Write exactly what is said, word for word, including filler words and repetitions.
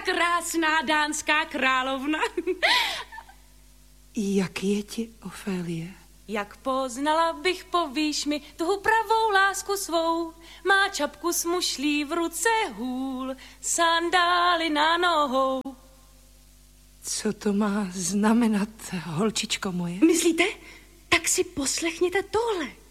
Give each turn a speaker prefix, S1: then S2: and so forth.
S1: krásná dánská královna.
S2: Jak je ti, Ofélie?
S1: Jak poznala bych, povíš mi, tu pravou lásku svou. Má čapku smušlí v ruce hůl, sandály na nohou.
S2: Co to má znamenat, holčičko moje?
S1: Myslíte? Tak si poslechněte tohle.